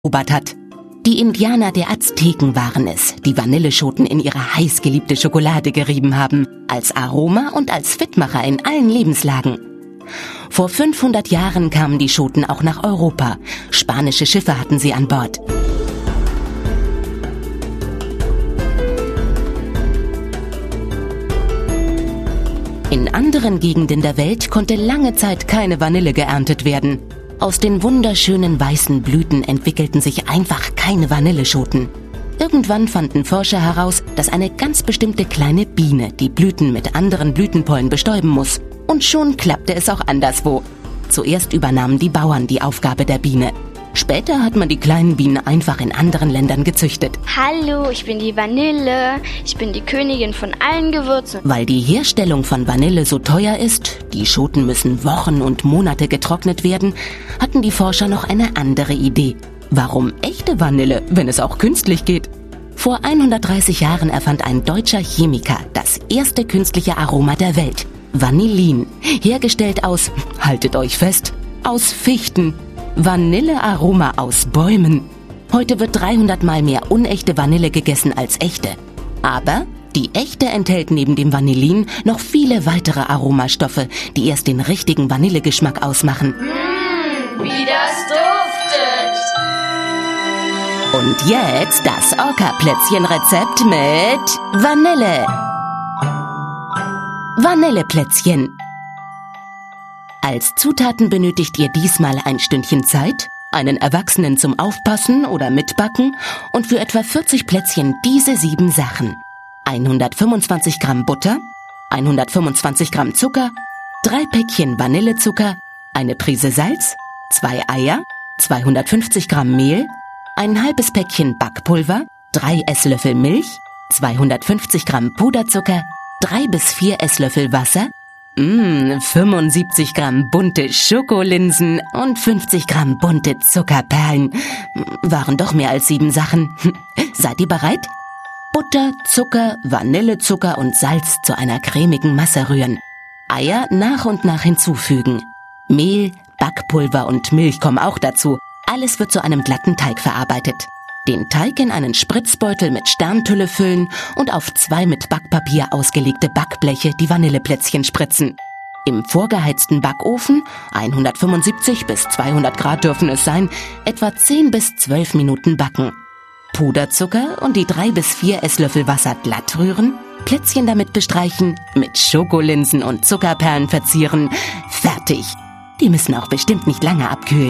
erobert hat. Die Indianer der Azteken waren es, die Vanilleschoten in ihre heißgeliebte Schokolade gerieben haben, als Aroma und als Fitmacher in allen Lebenslagen. Vor 500 Jahren kamen die Schoten auch nach Europa. Spanische Schiffe hatten sie an Bord. In anderen Gegenden der Welt konnte lange Zeit keine Vanille geerntet werden. Aus den wunderschönen weißen Blüten entwickelten sich einfach keine Vanilleschoten. Irgendwann fanden Forscher heraus, dass eine ganz bestimmte kleine Biene die Blüten mit anderen Blütenpollen bestäuben muss. Und schon klappte es auch anderswo. Zuerst übernahmen die Bauern die Aufgabe der Biene. Später hat man die kleinen Bienen einfach in anderen Ländern gezüchtet. Hallo, ich bin die Vanille. Ich bin die Königin von allen Gewürzen. Weil die Herstellung von Vanille so teuer ist, die Schoten müssen Wochen und Monate getrocknet werden, hatten die Forscher noch eine andere Idee. Warum echte Vanille, wenn es auch künstlich geht? Vor 130 Jahren erfand ein deutscher Chemiker das erste künstliche Aroma der Welt. Vanillin, hergestellt aus, haltet euch fest, aus Fichten. Vanillearoma aus Bäumen. Heute wird 300 Mal mehr unechte Vanille gegessen als echte. Aber die echte enthält neben dem Vanillin noch viele weitere Aromastoffe, die erst den richtigen Vanillegeschmack ausmachen. Wie das duftet! Und jetzt das Orca-Plätzchen-Rezept mit Vanille. Vanilleplätzchen. Als Zutaten benötigt ihr diesmal ein Stündchen Zeit, einen Erwachsenen zum Aufpassen oder Mitbacken und für etwa 40 Plätzchen diese 7 Sachen. 125 Gramm Butter, 125 Gramm Zucker, 3 Päckchen Vanillezucker, eine Prise Salz, 2 Eier, 250 Gramm Mehl, ein halbes Päckchen Backpulver, 3 Esslöffel Milch, 250 Gramm Puderzucker, 3 bis 4 Esslöffel Wasser, 75 Gramm bunte Schokolinsen und 50 Gramm bunte Zuckerperlen. Waren doch mehr als 7 Sachen. Seid ihr bereit? Butter, Zucker, Vanillezucker und Salz zu einer cremigen Masse rühren. Eier nach und nach hinzufügen. Mehl, Backpulver und Milch kommen auch dazu. Alles wird zu einem glatten Teig verarbeitet. Den Teig in einen Spritzbeutel mit Sterntülle füllen und auf 2 mit Backpapier ausgelegte Backbleche die Vanilleplätzchen spritzen. Im vorgeheizten Backofen, 175 bis 200 Grad dürfen es sein, etwa 10 bis 12 Minuten backen. Puderzucker und die 3 bis 4 Esslöffel Wasser glatt rühren, Plätzchen damit bestreichen, mit Schokolinsen und Zuckerperlen verzieren. Fertig! Die müssen auch bestimmt nicht lange abkühlen.